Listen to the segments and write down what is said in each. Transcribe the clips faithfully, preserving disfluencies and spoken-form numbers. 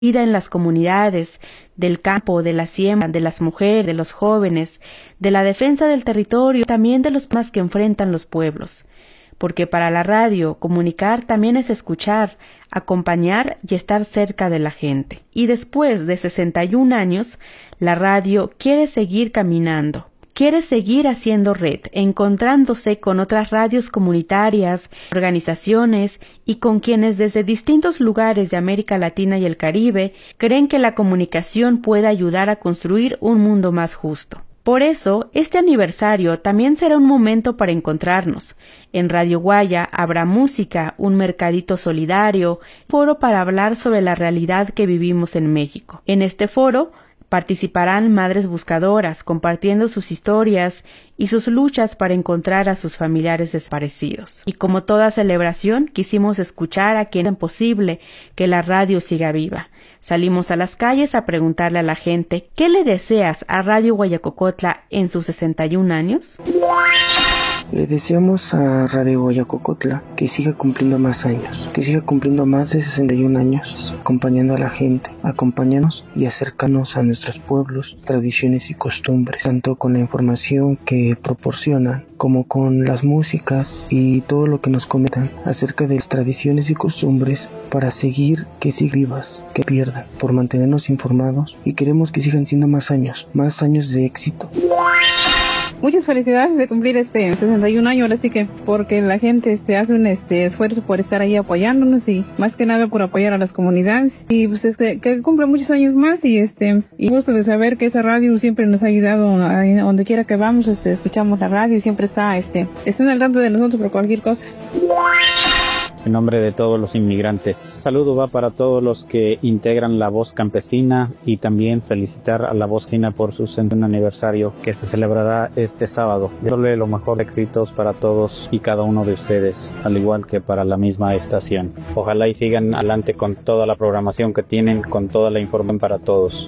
vida en las comunidades, del campo, de la siembra, de las mujeres, de los jóvenes, de la defensa del territorio, también de los problemas que enfrentan los pueblos. Porque para la radio, comunicar también es escuchar, acompañar y estar cerca de la gente. Y después de sesenta y un años, la radio quiere seguir caminando. Quiere seguir haciendo red, encontrándose con otras radios comunitarias, organizaciones y con quienes desde distintos lugares de América Latina y el Caribe creen que la comunicación puede ayudar a construir un mundo más justo. Por eso, este aniversario también será un momento para encontrarnos. En Radio Guaya habrá música, un mercadito solidario, un foro para hablar sobre la realidad que vivimos en México. En este foro participarán madres buscadoras, compartiendo sus historias y sus luchas para encontrar a sus familiares desaparecidos. Y como toda celebración, quisimos escuchar a quien es posible que la radio siga viva. Salimos a las calles a preguntarle a la gente, ¿qué le deseas a Radio Guayacocotla en sus sesenta y un años? Le deseamos a Radio Guayacocotla que siga cumpliendo más años, que siga cumpliendo más de sesenta y un años, acompañando a la gente, acompañándonos y acercarnos a nuestros pueblos, tradiciones y costumbres, tanto con la información que proporcionan como con las músicas y todo lo que nos comentan acerca de las tradiciones y costumbres para seguir que sigan vivas, que pierdan, por mantenernos informados y queremos que sigan siendo más años, más años de éxito. Muchas felicidades de cumplir este sesenta y un años, ahora sí que porque la gente este hace un este esfuerzo por estar ahí apoyándonos y más que nada por apoyar a las comunidades y pues este que cumple muchos años más y este y gusto de saber que esa radio siempre nos ha ayudado a, a donde quiera que vamos, este escuchamos la radio y siempre está este están al tanto de nosotros por cualquier cosa. En nombre de todos los inmigrantes, saludo va para todos los que integran La Voz Campesina y también felicitar a La Voz Campesina por su centésimo aniversario que se celebrará este sábado. Desearle los mejores éxitos para todos y cada uno de ustedes, al igual que para la misma estación. Ojalá y sigan adelante con toda la programación que tienen, con toda la información para todos.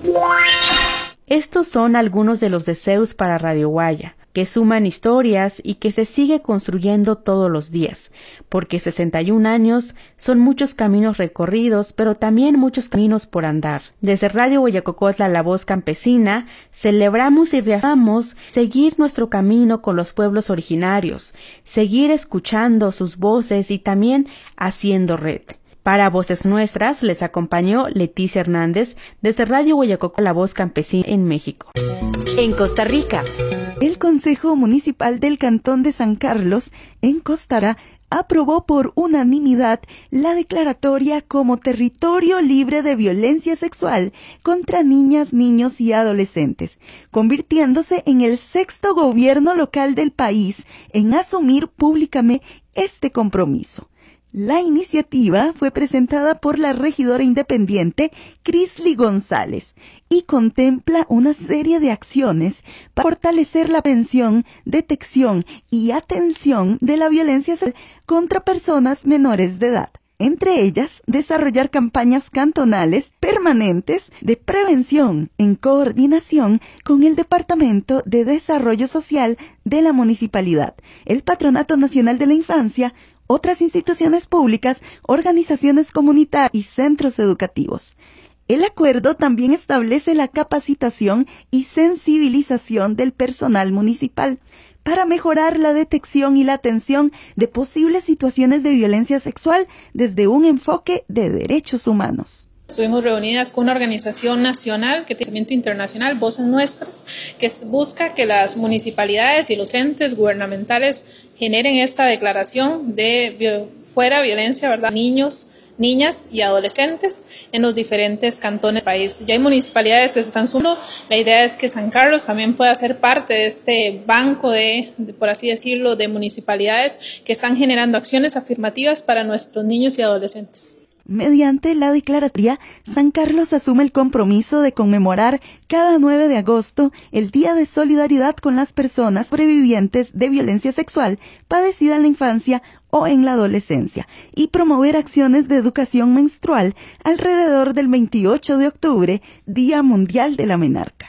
Estos son algunos de los deseos para Radio Guaya, que suman historias y que se sigue construyendo todos los días, porque sesenta y un años son muchos caminos recorridos, pero también muchos caminos por andar. Desde Radio Guayacocotla, La Voz Campesina, celebramos y reafirmamos seguir nuestro camino con los pueblos originarios, seguir escuchando sus voces y también haciendo red. Para Voces Nuestras les acompañó Leticia Hernández desde Radio Guayacocotla, La Voz Campesina en México. En Costa Rica, el Consejo Municipal del Cantón de San Carlos, en Costará, aprobó por unanimidad la declaratoria como territorio libre de violencia sexual contra niñas, niños y adolescentes, convirtiéndose en el sexto gobierno local del país en asumir públicamente este compromiso. La iniciativa fue presentada por la regidora independiente Crisly González y contempla una serie de acciones para fortalecer la prevención, detección y atención de la violencia sexual contra personas menores de edad. Entre ellas, desarrollar campañas cantonales permanentes de prevención en coordinación con el Departamento de Desarrollo Social de la Municipalidad, el Patronato Nacional de la Infancia, otras instituciones públicas, organizaciones comunitarias y centros educativos. El acuerdo también establece la capacitación y sensibilización del personal municipal para mejorar la detección y la atención de posibles situaciones de violencia sexual desde un enfoque de derechos humanos. Estuvimos reunidas con una organización nacional que tiene internacional, Voces Nuestras, que busca que las municipalidades y los entes gubernamentales generen esta declaración de fuera violencia, ¿verdad? Niños, niñas y adolescentes en los diferentes cantones del país. Ya hay municipalidades que se están sumando. La idea es que San Carlos también pueda ser parte de este banco de, de, por así decirlo, de municipalidades que están generando acciones afirmativas para nuestros niños y adolescentes. Mediante la declaratoria, San Carlos asume el compromiso de conmemorar cada nueve de agosto el Día de Solidaridad con las personas sobrevivientes de violencia sexual padecida en la infancia o en la adolescencia y promover acciones de educación menstrual alrededor del veintiocho de octubre, Día Mundial de la Menarca.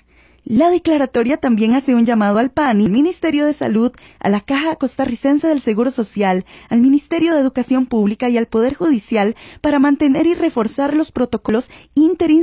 La declaratoria también hace un llamado al P A N I, al Ministerio de Salud, a la Caja Costarricense del Seguro Social, al Ministerio de Educación Pública y al Poder Judicial para mantener y reforzar los protocolos interinstitucionales